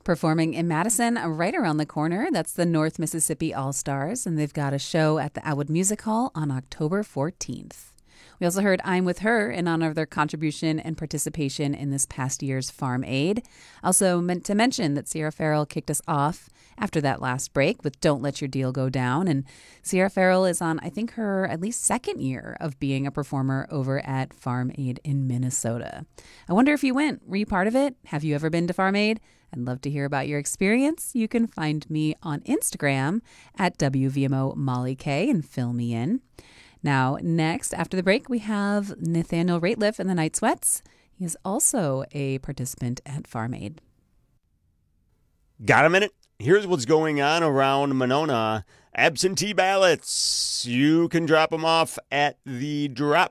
Performing in Madison right around the corner. That's the North Mississippi All-Stars, and they've got a show at the Atwood Music Hall on October 14th. We also heard I'm With Her in honor of their contribution and participation in this past year's Farm Aid. Also meant to mention that Sierra Farrell kicked us off after that last break with Don't Let Your Deal Go Down. And Sierra Farrell is on, I think, her at least second year of being a performer over at Farm Aid in Minnesota. I wonder if you went. Were you part of it? Have you ever been to Farm Aid? I'd love to hear about your experience. You can find me on Instagram at WVMO Molly K and fill me in. Now, next, after the break, we have Nathaniel Rateliff and the Night Sweats. He is also a participant at Farm Aid. Got a minute? Here's what's going on around Monona. Absentee ballots. You can drop them off at the drop